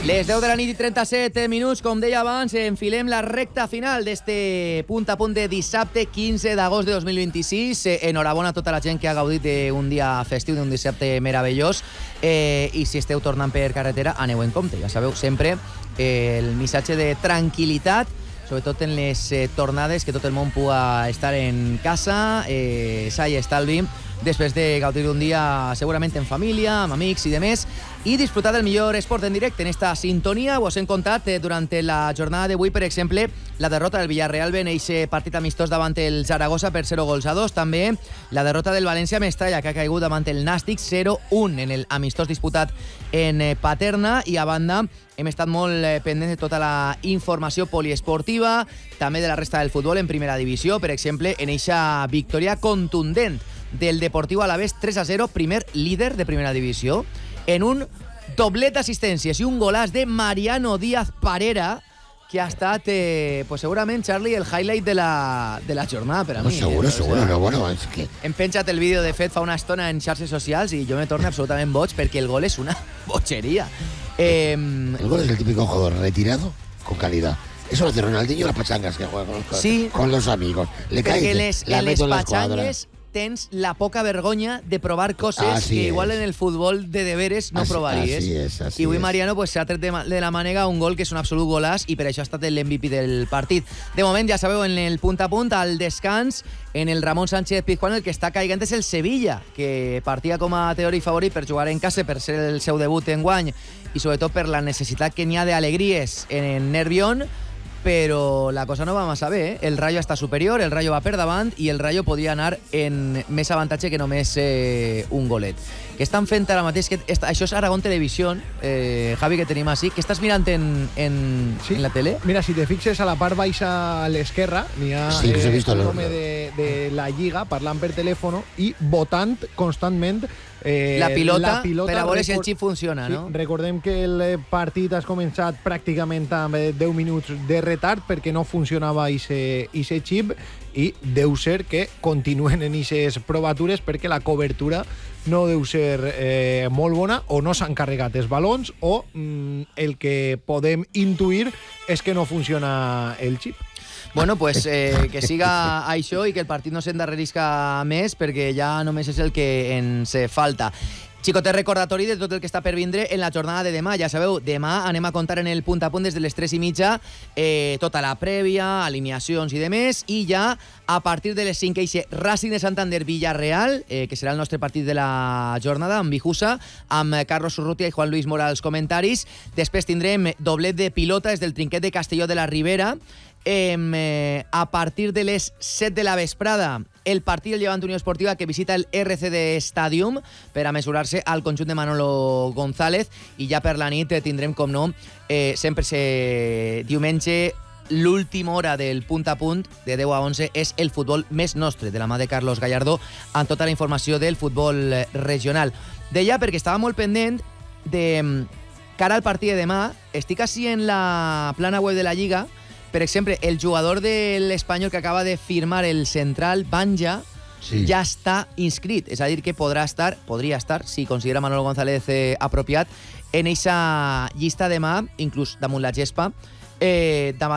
Les 10 de la nit i 37 minuts, com deia abans, enfilem la recta final d'este punt a punt de dissabte 15 d'agost de 2026. Enhorabona a tota la gent que ha gaudit d'un dia festiu, d'un dissabte meravellós. I si esteu tornant per carretera, aneu en compte. Ja sabeu, sempre el missatge de tranquil·litat, sobretot en les tornades, que tot el món pugui estar en casa, sa i estalvi, després de gaudir d'un dia segurament en família, amb amics i demés, i disfrutar del millor esport en directe. En esta sintonia us hem contat durant la jornada d'avui, per exemple, la derrota del Villarreal en eixe partit amistós davant el Zaragoza per 0-2. També la derrota del València Mestalla, que ha caigut davant el Nàstic 0-1 en el amistós disputat en Paterna. I a banda, hem estat molt pendents de tota la informació poliesportiva, també de la resta del futbol en primera divisió, per exemple, en eixa victòria contundent del Deportiu Alavés 3-0, primer líder de primera divisió, en un doblet d'assistències i un golàs de Mariano Díaz Parera, que ha estat, pues segurament, Charlie, el highlight de la jornada per a mi. Seguro, no, bueno, és que... Hem penjat el vídeo, de fet, fa una estona en xarxes socials i jo me torno absolutament boig perquè el gol és una bocheria. El gol es el típico jugador retirado con calidad. Eso lo hace Ronaldinho, las pachangas que juega con los amigos. Le cae, en les pachangues tens la poca vergonya de provar coses que igual en el futbol de deberes no provaries. I avui Mariano s'ha tret de la mànega un gol que és un absolut golàs i per això ha estat l'MVP del partit. De moment, ja sabeu, en el punt a punt, al descans, en el Ramon Sánchez Pizjuán, el que està caigant és el Sevilla, que partia com a teòric favorit per jugar en casa, per ser el seu debut en guany i sobretot per la necessitat que n'hi ha d'alegries en Nervión, però la cosa no va massa bé. El Rayo està superior, el Rayo va per davant i el Rayo podria anar en més avantatge que només un golet. Què estan fent ara mateix? Això és Aragón Televisió, Javi, que tenim així. Què estàs mirant en la tele? Mira, si te fixes a la part baixa a l'esquerra, n'hi ha el nom de la Lliga parlant per telèfon i votant constantment la pilota per a veure si el xip funciona, no? Sí, recordem que el partit has començat pràcticament amb 10 minuts de retard perquè no funcionava ixe xip i deu ser que continuen en ixes provatures perquè la cobertura no deu ser molt bona, o no s'han carregat els balons, o el que podem intuir és que no funciona el xip. Bueno, pues que siga això i que el partit no s'endarrerisca més, perquè ja només és el que ens falta. Xicotet recordatori de tot el que està per vindre en la jornada de demà. Ja sabeu, demà anem a contar en el punt a punt des de les 3:30 tota la prèvia, alineacions i demés, i ja a partir de les 5 eixe Racing de Santander Villarreal, que serà el nostre partit de la jornada, amb Bijusa, amb Carlos Urrutia i Juan Luis Mora als comentaris. Després tindrem doblet de pilota des del trinquet de Castelló de la Ribera. A partir de les 7 de la vesprada, el partit del Llevant Unió Esportiva, que visita el RCD Stadium per a mesurar-se al conjunt de Manolo González. I ja per la nit tindrem, com no, sempre diumenge, l'última hora del punt a punt, de 10 a 11, és el futbol més nostre, de la mà de Carlos Gallardo, amb tota la informació del futbol regional. Deia, perquè estava molt pendent de cara al partit de demà, estic així en la plana web de la Lliga. Per exemple, el jugador de l'Espanyol que acaba de firmar el central, Banja, ja està inscrit. És a dir, que podria estar, si considera Manolo González apropiat, en eixa llista demà, inclús damunt la gespa, davant